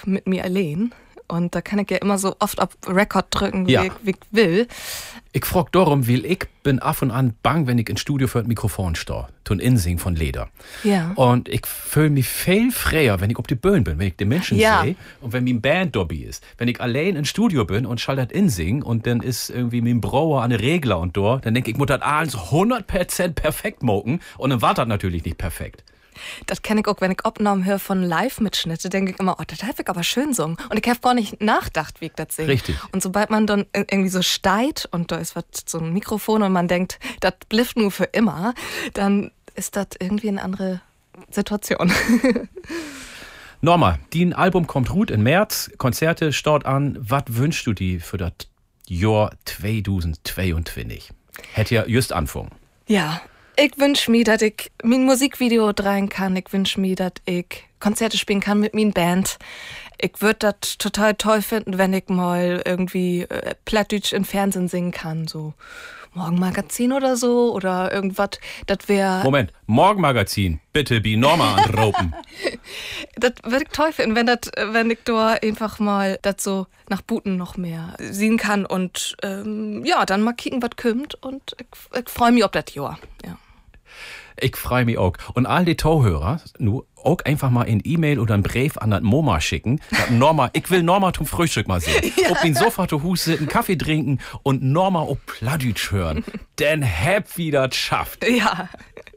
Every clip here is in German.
mit mir allein. Und da kann ich ja immer so oft auf Record drücken, wie ich will. Ich frag darum, weil ich bin ab und an bang, wenn ich ins Studio für ein Mikrofon stehe. Tun Insing von Leder. Ja. Und ich fühle mich viel freier, wenn ich auf die Bühne bin, wenn ich die Menschen sehe und wenn mein Band dabei ist. Wenn ich allein im Studio bin und schaltet Insing und dann ist irgendwie mein Brauer an der Regler und da, dann denke ich, muss das alles 100% perfekt moken und dann war das natürlich nicht perfekt. Das kenne ich auch, wenn ich Aufnahmen höre von Live-Mitschnitte, denke ich immer, oh, das habe ich aber schön gesungen. Und ich habe gar nicht nachgedacht, wie ich das singe. Richtig. Und sobald man dann irgendwie so steigt und da ist so ein Mikrofon und man denkt, das blifft nur für immer, dann ist das irgendwie eine andere Situation. Norma, dein Album kommt gut im März, Konzerte start an. Was wünschst du dir für das Jahr 2022? Hätte ja just anfangen. Ja. Ich wünsch mir, dass ich mein Musikvideo drehen kann. Ich wünsch mir, dass ich Konzerte spielen kann mit min Band. Ich würde das total toll finden, wenn ich mal irgendwie Plattdeutsch im Fernsehen singen kann. So Morgenmagazin oder so oder irgendwas. Das wäre... Moment, Morgenmagazin. Bitte bi Norma anropen. Das würde ich toll finden, wenn ich da einfach mal das so nach Buten noch mehr sehen kann. Und dann mal kicken, was kommt. Und ich freue mich auf das Jahr. Ja. Ich freue mich auch. Und all die Zuhörer, nur auch einfach mal ein E-Mail oder ein Brief an das Moma schicken. Norma, ich will Norma zum Frühstück mal sehen. Ja. Auf den Sofa zu Hus sitzen, Kaffee trinken und Norma auf Plattdeutsch hören. Denn hab wieder schafft. Ja.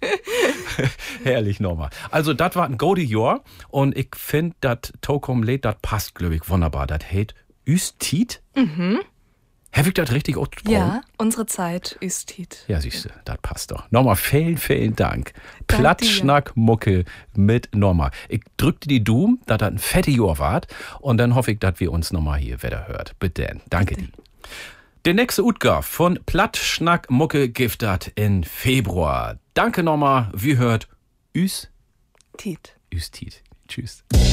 Herrlich, Norma. Also, das war ein gute Jahr. Und ich finde, das Tokom Lied, das passt, glaube ich, wunderbar. Das heißt Üstit. Mhm. Habe ich das richtig ausgesprochen? Ja, unsere Zeit ist hit. Ja, siehst du, das passt doch. Norma, vielen Dank. Plattschnack-Mucke mit Norma. Ich drückte die Daumen, dass das ein fette Jahr wart. Und dann hoffe ich, dass wir uns nochmal hier wieder hört. Bitte. Danke dir. Der nächste Utgabe von Plattschnack-Mucke gibt das in Februar. Danke Norma. Wie hört Üs? Tit. Üs Tit. Tschüss.